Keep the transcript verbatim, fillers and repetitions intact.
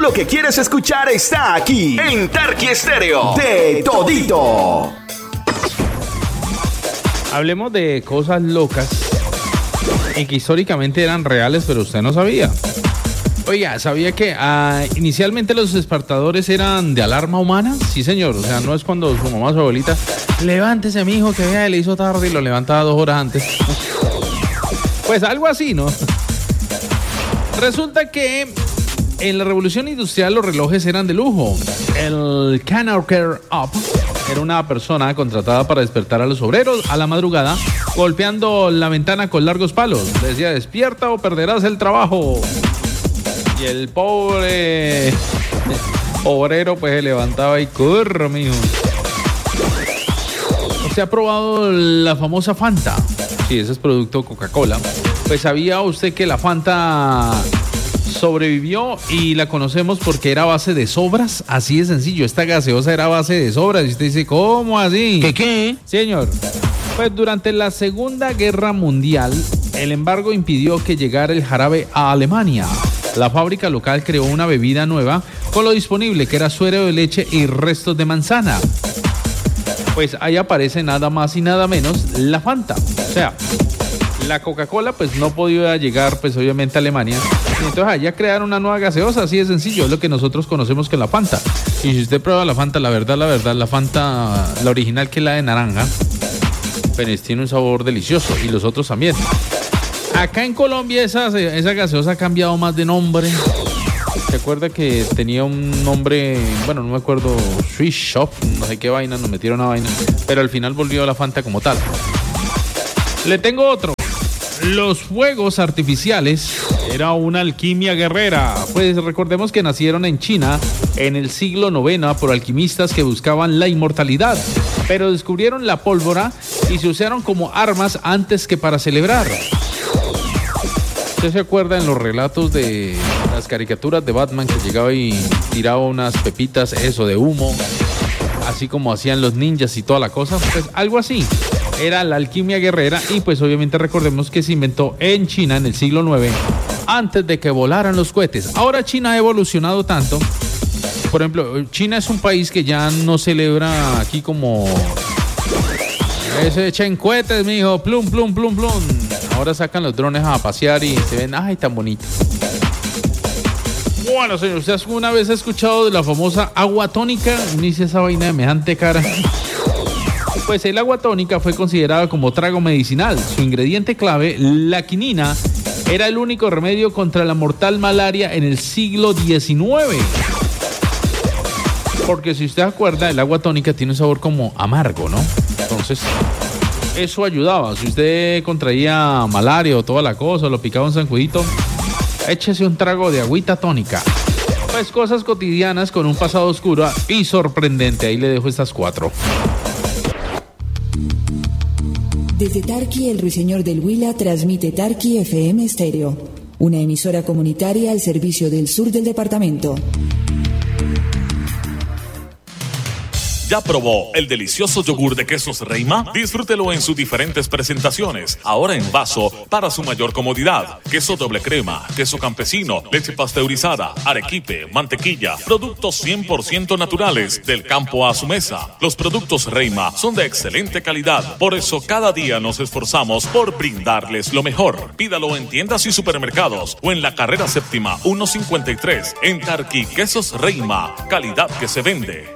lo que quieres escuchar está aquí, en Tarqui Estéreo, de todito. Hablemos de cosas locas y que históricamente eran reales, pero usted no sabía. Oiga, ¿sabía que uh, inicialmente los despertadores eran de alarma humana? Sí, señor. O sea, no es cuando su mamá o su abuelita, levántese, mijo, que vea, le hizo tarde y lo levantaba dos horas antes. Pues algo así, ¿no? Resulta que en la revolución industrial los relojes eran de lujo. El Canarker Up era una persona contratada para despertar a los obreros a la madrugada, golpeando la ventana con largos palos. Le decía, despierta o perderás el trabajo. Y el pobre obrero pues se levantaba y corre, mijo. ¿Usted ha probado la famosa Fanta? Sí, ese es producto Coca-Cola. Pues ¿sabía usted que la Fanta sobrevivió y la conocemos porque era a base de sobras? Así de sencillo, esta gaseosa era a base de sobras. Y usted dice, ¿cómo así? ¿Qué qué? Señor, pues durante la Segunda Guerra Mundial, el embargo impidió que llegara el jarabe a Alemania. La fábrica local creó una bebida nueva con lo disponible, que era suero de leche y restos de manzana. Pues ahí aparece nada más y nada menos la Fanta. O sea, la Coca-Cola pues no podía llegar pues obviamente a Alemania. Y entonces allá crearon una nueva gaseosa, así de sencillo, es lo que nosotros conocemos que es la Fanta. Y si usted prueba la Fanta, la verdad, la verdad, la Fanta, la original, que es la de naranja, pues tiene un sabor delicioso, y los otros también. Acá en Colombia esa, esa gaseosa ha cambiado más de nombre. ¿Se acuerda que tenía un nombre, bueno, no me acuerdo, Swiss Shop, no sé qué vaina, nos metieron una vaina, pero al final volvió a la Fanta como tal? Le tengo otro. Los fuegos artificiales era una alquimia guerrera. Pues recordemos que nacieron en China en el siglo noveno por alquimistas que buscaban la inmortalidad, pero descubrieron la pólvora y se usaron como armas antes que para celebrar. ¿Usted se acuerda en los relatos de las caricaturas de Batman que llegaba y tiraba unas pepitas, eso, de humo, así como hacían los ninjas y toda la cosa? Pues algo así era la alquimia guerrera, y pues obviamente recordemos que se inventó en China en el siglo nueve, antes de que volaran los cohetes. Ahora China ha evolucionado tanto. Por ejemplo, China es un país que ya no celebra aquí como se echen cohetes, mijo, plum, plum, plum, plum. Ahora sacan los drones a pasear y se ven, ay, tan bonitos. Bueno, señor, ¿usted alguna vez ha escuchado de la famosa agua tónica? Ni si esa vaina de semejante cara. Pues el agua tónica fue considerada como trago medicinal. Su ingrediente clave, la quinina, era el único remedio contra la mortal malaria en el siglo diecinueve. Porque si usted se acuerda, el agua tónica tiene un sabor como amargo, ¿no? Entonces, eso ayudaba. Si usted contraía malaria o toda la cosa, lo picaba un zancudito, échese un trago de agüita tónica. Pues cosas cotidianas con un pasado oscuro y sorprendente. Ahí le dejo estas cuatro. Desde Tarqui, el Ruiseñor del Huila transmite Tarqui F M Estéreo, una emisora comunitaria al servicio del sur del departamento. ¿Ya probó el delicioso yogur de quesos Reima? Disfrútelo en sus diferentes presentaciones, ahora en vaso para su mayor comodidad. Queso doble crema, queso campesino, leche pasteurizada, arequipe, mantequilla, productos cien por ciento naturales del campo a su mesa. Los productos Reima son de excelente calidad, por eso cada día nos esforzamos por brindarles lo mejor. Pídalo en tiendas y supermercados o en la carrera séptima ciento cincuenta y tres en Tarqui. Quesos Reima, calidad que se vende.